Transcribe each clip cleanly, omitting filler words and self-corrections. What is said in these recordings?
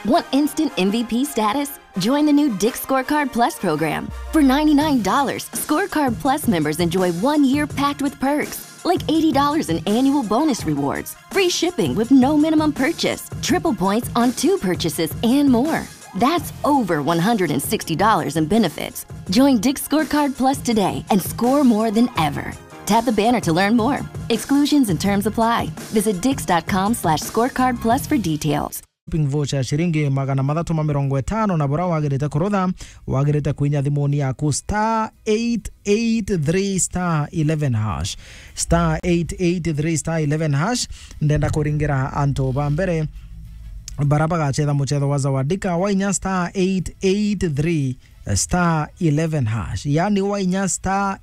Want instant MVP status? Join the new Dick's Scorecard Plus program. For $99, Scorecard Plus members enjoy 1 year packed with perks, like $80 in annual bonus rewards, free shipping with no minimum purchase, triple points on 2 purchases, and more. That's over $160 in benefits. Join Dick's Scorecard Plus today and score more than ever. Tap the banner to learn more. Exclusions and terms apply. Visit dix.com/scorecard plus for details. Shopping voucher shiringi magana matatu ma 50 na bora wagirite kurutha wagirite kuinya thimuni yaku star 883 star 11 hash star 883 star 11 hash ndenda kuringira anto bambere baraba gachetha muchetho wa zawadika wainya star 883 star 11 hash yani wainya star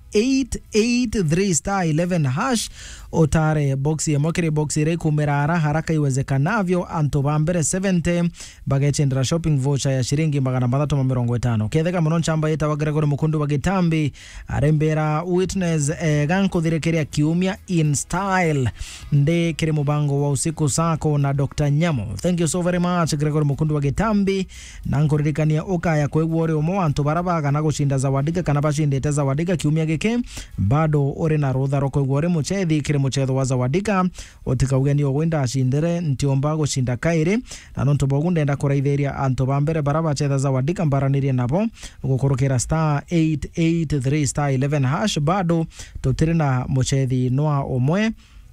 883 star 11 hash otare boxi emokere boxi re kumerara haraka iwezekanavyo anto bambere 70 bagechendra shopping voucher ya shiringi magana matatu ma 50 ketheka muno chamba yeta Gregory Mukundu bagitambi arembera witness ganko thirekeria kiumia in style nde kire mubango wa usiku sako na Dr. Nyamo. Thank you so very much Gregory Mukundu bagitambi na nkoririkania okaya kwegwore omo anto barabaga na gushinda zawadika kana bashindete zawadika kiumia gike bado ore na rotha rokwegwore muchethi kire muchetho wa zawadika otika ugeni ogwenda ashindere ntiomba gushinda kaire na nonto bogundenda kuraitheria anto bambere baraba chetha zawadika mbaranirie nabo gukorokera star 883 star 11 hash bado totire na muchethi noa omwe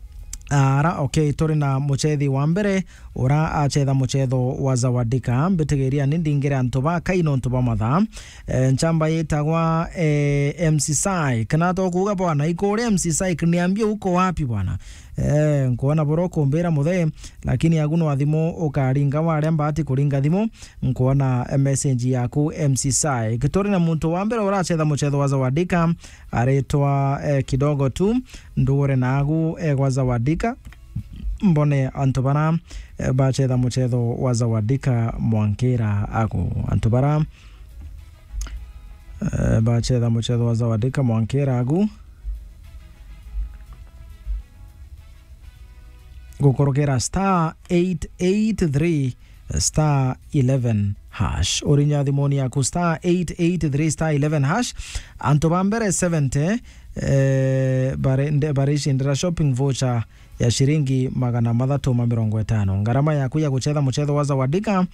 okay turi na muchethi wa mbere ora achetha muchetho wa zawadika mbitegeria nindingire antoba kaino ntoba matha nchamba yetagwa MC Sai kana to kuga bwana ikore MC Sai kiniambie uko wapi bwana nkuona boroko mbera muthe lakini aguno athimo ukaringa wale mbati kuringa thimo nkuona message yaku MC Sai kitori na muntu wa mbere ora achetha muchetho wa zawadika aretwa kidogo tu ndure nagu gwa zawadika mbone antobara bachetha muchetho wa zawadika mwankera ako antobara bachetha muchetho wa zawadika mwankera ako gukorokera star 883 star 11 hash orinya thimoni yaku star 883 star 11 hash antobambere 70 bare shindira shopping voucher ya shiringi magana matatu ma 50 ngarama yaku ya guchetha muchetho wa zawadika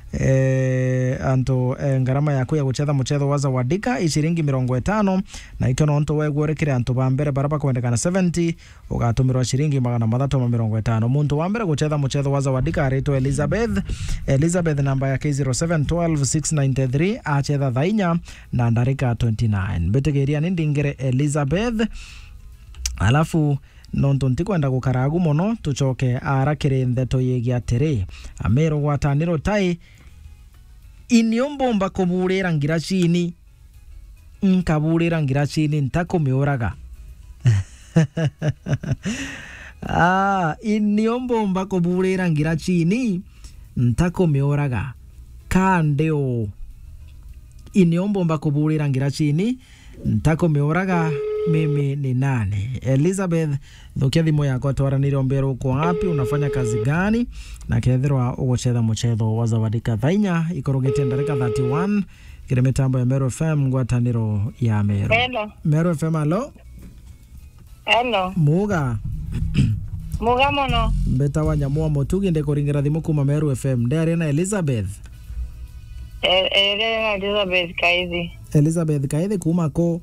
anto ngarama yaku ya guchetha muchetho wa zawadika ishiringi 50 na ikono onto wegworekire anto bambere baraba kwendekana 70 ugatumirwa shiringi magana matatu ma 50 muntu wa mbere guchetha muchetho wa zawadika areto Elizabeth namba yake 0712693 achetha thainya na ndarika 29 betegeria nindingire Elizabeth alafu nonto ntikwenda gukaragu mono tucoke arakire ndeto yegia tere amero gwataniro tai iniomba kuburira ngira chini nkaburira ngira chini ntakumiuraga iniomba kuburira ngira chini ntakumiuraga kandeo iniomba kuburira ngira chini ntakumiuraga mimi ni nani Elizabeth thukia thimo yako twaranire ombero uko wapi unafanya kazi gani na kethirwa uguchetha muchetho wa zawadika thainya ikorogete ndarika 31 kire mitambo ya Meru FM ngwataniro ya Meru. Hello. Meru FM alo. Hello. Muga mono beta wa nyamua motugi nde kuringira thimo kuma Meru FM ndere na Elizabeth Elizabeth Kaithi kuma ko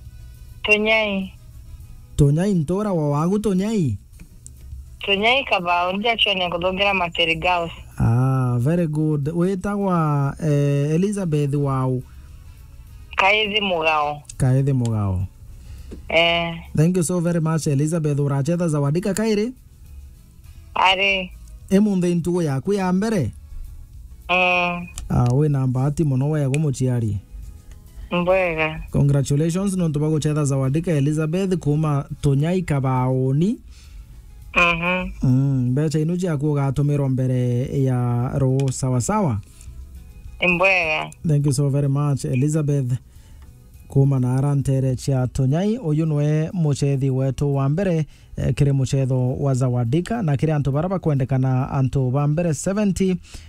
Tonyai ntora wa wagu Tonyai kabao ndia chone kudogera Materigaus. Very good. Wetagwa Elizabeth wao Kaithi Mugao. Thank you so very much Elizabeth urachetha zawadika kaire are emunthe ntugo yaku ya mbere we namba ati mono wa yago muchiari mbwega. Congratulations no tubago chetha zawadika Elizabeth kuma Tonyai kabaoni becha inuji yaku gatumirwa mbere ya ro sawa mbwega. Thank you so very much Elizabeth kuma na arantere chia Tonyai uyu nwe muchethi wetu wa mbere kire muchetho wa zawadika na kire antu baraba kwendekana antu ba mbere 70